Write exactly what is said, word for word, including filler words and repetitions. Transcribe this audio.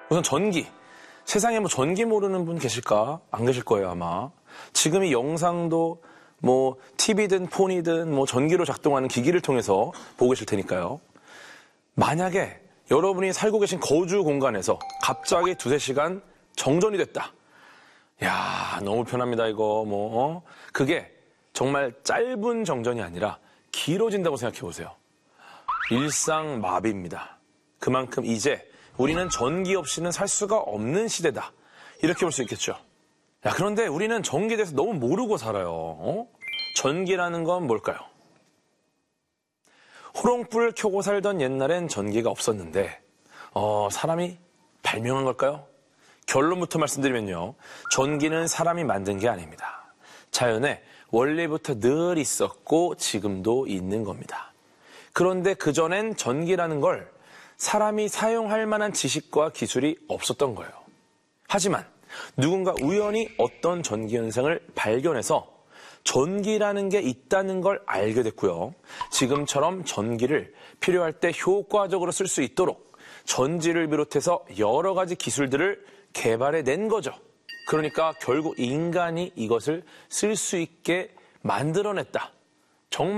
우선 전기. 세상에 뭐 전기 모르는 분 계실까? 안 계실 거예요, 아마. 지금 이 영상도 뭐 티비든 폰이든 뭐 전기로 작동하는 기기를 통해서 보고 계실 테니까요. 만약에 여러분이 살고 계신 거주 공간에서 갑자기 두세 시간 정전이 됐다. 야, 너무 편합니다, 이거. 뭐, 어? 그게 정말 짧은 정전이 아니라 길어진다고 생각해 보세요. 일상마비입니다. 그만큼 이제 우리는 전기 없이는 살 수가 없는 시대다. 이렇게 볼 수 있겠죠. 야, 그런데 우리는 전기에 대해서 너무 모르고 살아요. 어? 전기라는 건 뭘까요? 호롱불 켜고 살던 옛날엔 전기가 없었는데 어, 사람이 발명한 걸까요? 결론부터 말씀드리면요. 전기는 사람이 만든 게 아닙니다. 자연에 원래부터 늘 있었고 지금도 있는 겁니다. 그런데 그전엔 전기라는 걸 사람이 사용할 만한 지식과 기술이 없었던 거예요. 하지만 누군가 우연히 어떤 전기 현상을 발견해서 전기라는 게 있다는 걸 알게 됐고요. 지금처럼 전기를 필요할 때 효과적으로 쓸 수 있도록 전지를 비롯해서 여러 가지 기술들을 개발해낸 거죠. 그러니까 결국 인간이 이것을 쓸 수 있게 만들어냈다.